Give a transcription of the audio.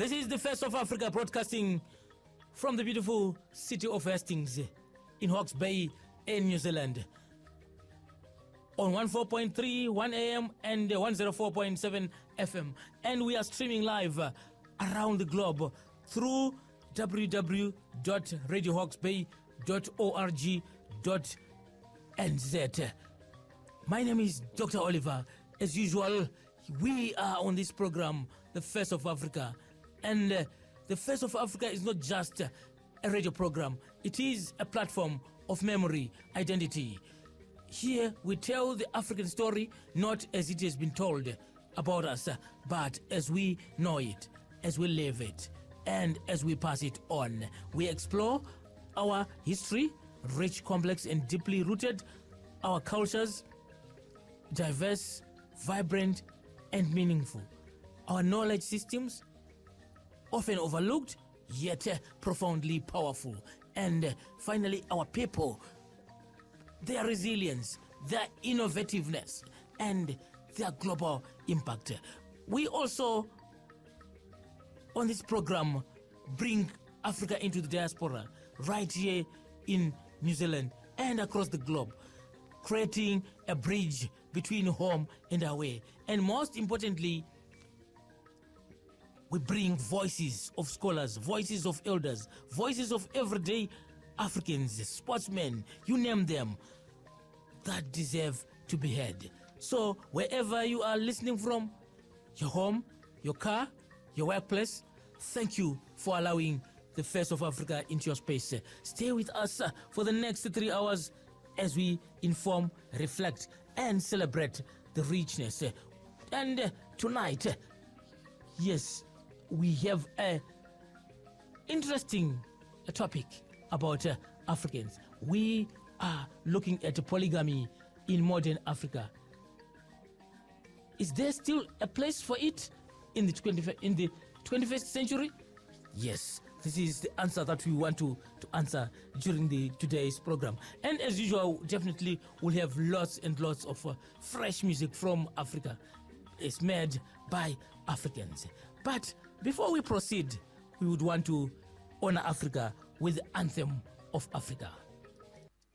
This is the Face of Africa, broadcasting from the beautiful city of Hastings in Hawke's Bay in New Zealand on 14.3 1 AM and 104.7 FM, and we are streaming live around the globe through www.radiohawksbay.org.nz. My name is Dr. Oliver. As usual, we are on this program, The Face of Africa. And The Face of Africa is not just a radio program. It is a platform of memory, identity. Here we tell the African story not as it has been told about us, but as we know it, as we live it, and as we pass it on. We explore our history, rich, complex, and deeply rooted, our cultures, diverse, vibrant, and meaningful. Our knowledge systems, often overlooked, yet profoundly powerful. And finally, our people, their resilience, their innovativeness, and their global impact. We also, on this program, bring Africa into the diaspora right here in New Zealand and across the globe, creating a bridge between home and away. And most importantly, we bring voices of scholars, voices of elders, voices of everyday Africans, sportsmen, you name them, that deserve to be heard. So wherever you are listening from, your home, your car, your workplace, thank you for allowing the Face of Africa into your space. Stay with us for the next 3 hours as we inform, reflect, and celebrate the richness. And tonight, yes, we have an interesting topic about Africans. We are looking at polygamy in modern Africa. Is there still a place for it in the 21st century? Yes, this is the answer that we want to answer during today's program. And as usual, definitely we'll have lots and lots of fresh music from Africa. It's made by Africans. But before we proceed, we would want to honor Africa with the anthem of Africa.